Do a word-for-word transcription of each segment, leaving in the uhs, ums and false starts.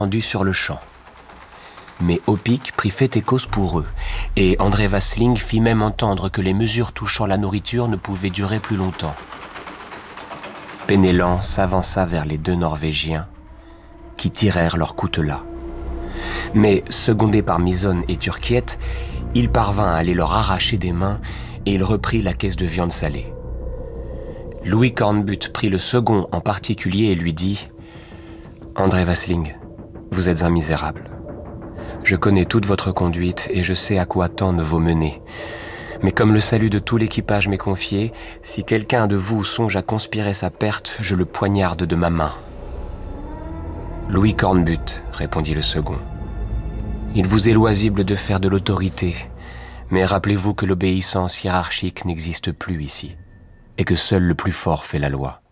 rendu sur le champ. Mais Opic prit fait et cause pour eux, et André Vasling fit même entendre que les mesures touchant la nourriture ne pouvaient durer plus longtemps. Penellan s'avança vers les deux Norvégiens, qui tirèrent leurs coutelas. Mais, secondé par Mison et Turquiette, il parvint à aller leur arracher des mains et il reprit la caisse de viande salée. Louis Cornbutte prit le second en particulier et lui dit « André Vasling, vous êtes un misérable. Je connais toute votre conduite et je sais à quoi tendent vos menées. Mais comme le salut de tout l'équipage m'est confié, si quelqu'un de vous songe à conspirer sa perte, je le poignarde de ma main. » « Louis Cornbutte, répondit le second. Il vous est loisible de faire de l'autorité, mais rappelez-vous que l'obéissance hiérarchique n'existe plus ici, et que seul le plus fort fait la loi.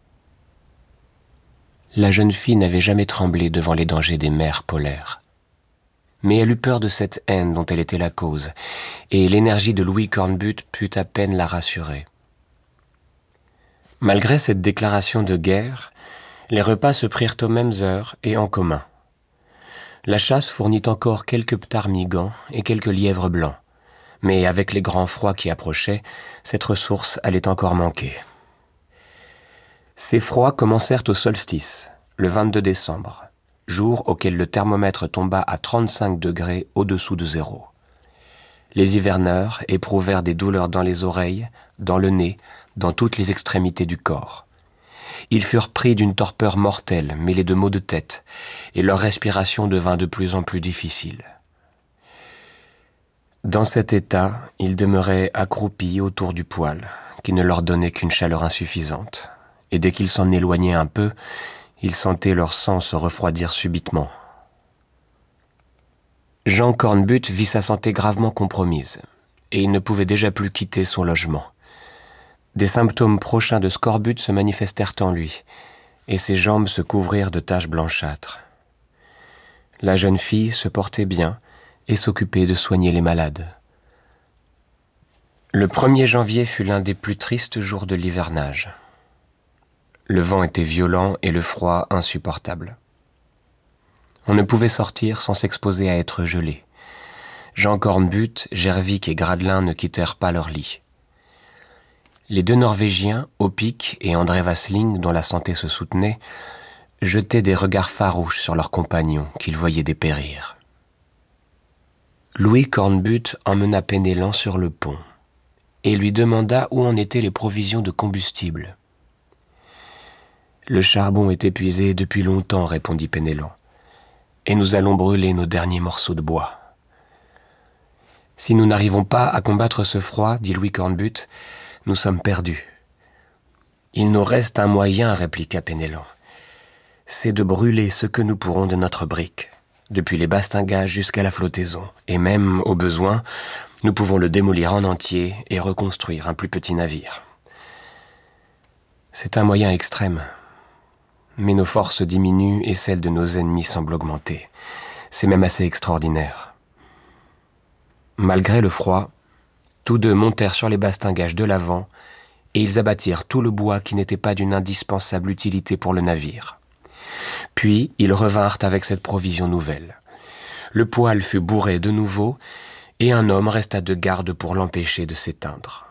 La jeune fille n'avait jamais tremblé devant les dangers des mers polaires. Mais elle eut peur de cette haine dont elle était la cause, et l'énergie de Louis Cornbutte put à peine la rassurer. Malgré cette déclaration de guerre, les repas se prirent aux mêmes heures et en commun. La chasse fournit encore quelques ptarmigans et quelques lièvres blancs, mais avec les grands froids qui approchaient, cette ressource allait encore manquer. Ces froids commencèrent au solstice, le vingt-deux décembre, jour auquel le thermomètre tomba à trente-cinq degrés au-dessous de zéro. Les hiverneurs éprouvèrent des douleurs dans les oreilles, dans le nez, dans toutes les extrémités du corps. Ils furent pris d'une torpeur mortelle, mêlée de maux de tête, et leur respiration devint de plus en plus difficile. Dans cet état, ils demeuraient accroupis autour du poêle, qui ne leur donnait qu'une chaleur insuffisante, et dès qu'ils s'en éloignaient un peu, ils sentaient leur sang se refroidir subitement. Jean Cornbutte vit sa santé gravement compromise, et il ne pouvait déjà plus quitter son logement. Des symptômes prochains de scorbut se manifestèrent en lui, et ses jambes se couvrirent de taches blanchâtres. La jeune fille se portait bien et s'occupait de soigner les malades. Le premier janvier fut l'un des plus tristes jours de l'hivernage. Le vent était violent et le froid insupportable. On ne pouvait sortir sans s'exposer à être gelé. Jean Cornbutte, Gervik et Gradelin ne quittèrent pas leur lit. Les deux Norvégiens, Opic et André Vasling, dont la santé se soutenait, jetaient des regards farouches sur leurs compagnons qu'ils voyaient dépérir. Louis Cornbutte emmena Penellan sur le pont et lui demanda où en étaient les provisions de combustible. « Le charbon est épuisé depuis longtemps, répondit Penellan, et nous allons brûler nos derniers morceaux de bois. »« Si nous n'arrivons pas à combattre ce froid, dit Louis Cornbutte, nous sommes perdus. »« Il nous reste un moyen, répliqua Penellan. C'est de brûler ce que nous pourrons de notre brique, depuis les bastingages jusqu'à la flottaison, et même, au besoin, nous pouvons le démolir en entier et reconstruire un plus petit navire. C'est un moyen extrême, mais nos forces diminuent et celles de nos ennemis semblent augmenter. C'est même assez extraordinaire. » Malgré le froid, tous deux montèrent sur les bastingages de l'avant et ils abattirent tout le bois qui n'était pas d'une indispensable utilité pour le navire. Puis ils revinrent avec cette provision nouvelle. Le poêle fut bourré de nouveau et un homme resta de garde pour l'empêcher de s'éteindre.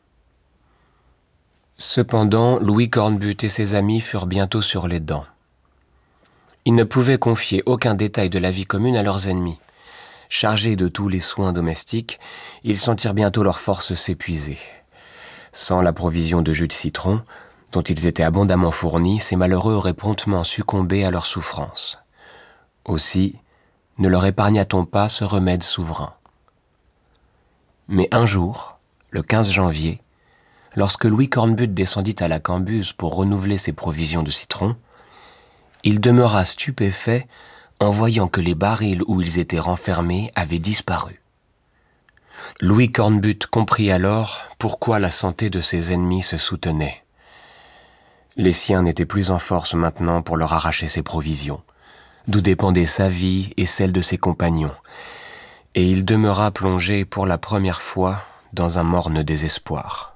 Cependant, Louis Cornbutte et ses amis furent bientôt sur les dents. Ils ne pouvaient confier aucun détail de la vie commune à leurs ennemis. Chargés de tous les soins domestiques, ils sentirent bientôt leurs forces s'épuiser. Sans la provision de jus de citron, dont ils étaient abondamment fournis, ces malheureux auraient promptement succombé à leurs souffrances. Aussi, ne leur épargna-t-on pas ce remède souverain. Mais un jour, le quinze janvier, lorsque Louis Cornbutte descendit à la Cambuse pour renouveler ses provisions de citron, il demeura stupéfait en voyant que les barils où ils étaient renfermés avaient disparu. Louis Cornbutte comprit alors pourquoi la santé de ses ennemis se soutenait. Les siens n'étaient plus en force maintenant pour leur arracher ses provisions, d'où dépendait sa vie et celle de ses compagnons, et il demeura plongé pour la première fois dans un morne désespoir.